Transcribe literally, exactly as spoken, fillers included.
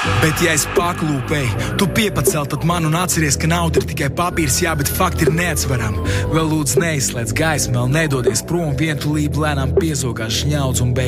Bet ja es paklūpēju, tu piepacel tad man un atceries, ka nauda ir tikai papīrs, jā, bet fakti ir neatsveram. Vēl lūdzu neizslēdz gaismu, vēl nedodies prom, vientulība lēnām piezogās šņaudz un beigās.